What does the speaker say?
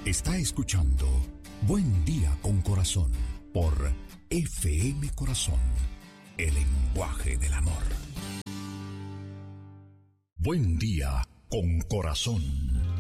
Está escuchando Buen Día con Corazón por FM Corazón, el lenguaje del amor. Buen Día con Corazón.